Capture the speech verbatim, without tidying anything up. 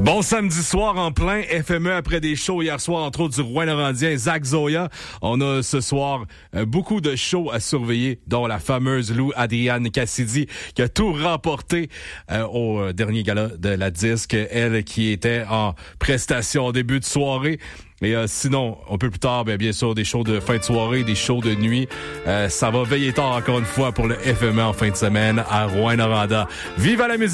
Bon samedi soir en plein F M E après des shows hier soir, entre autres du Rouyn-Norandien, Zach Zoya. On a ce soir euh, beaucoup de shows à surveiller, dont la fameuse Lou Adrienne Cassidy qui a tout remporté euh, au dernier gala de la disque, elle qui était en prestation au début de soirée. Et euh, sinon, un peu plus tard, bien, bien sûr, des shows de fin de soirée, des shows de nuit. Euh, ça va veiller tard encore une fois pour le F M E en fin de semaine à Rouyn-Noranda. Vive à la musique!